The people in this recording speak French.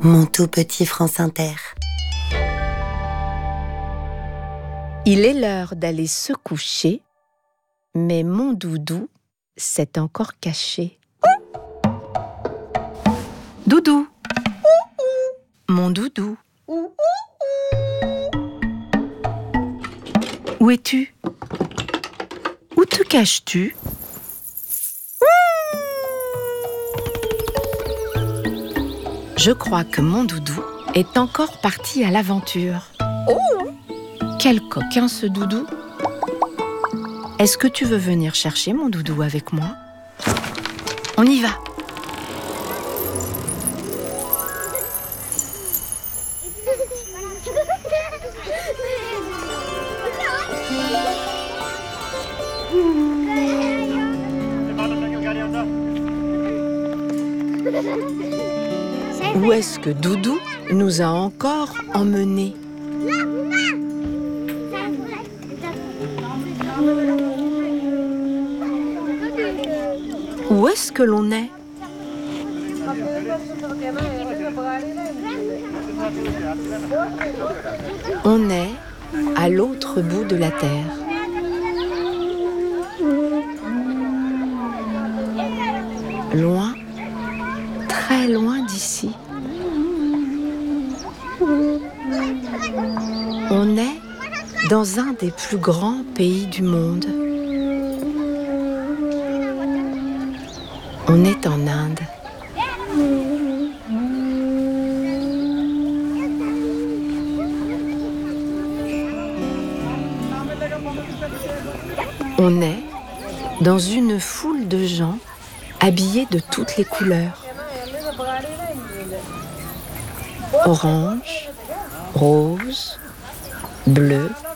Mon tout petit France Inter. Il est l'heure d'aller se coucher, mais mon doudou s'est encore caché. Doudou, mon doudou, où es-tu? Où te caches-tu? Je crois que mon doudou est encore parti à l'aventure. Quel coquin ce doudou! Est-ce que tu veux venir chercher mon doudou avec moi? On y va! Où est-ce que Doudou nous a encore emmenés? Où est-ce que l'on est? On est à l'autre bout de la terre. Loin, très loin d'ici. On est dans un des plus grands pays du monde. On est en Inde. On est dans une foule de gens habillés de toutes les couleurs. Orange, rose, bleu,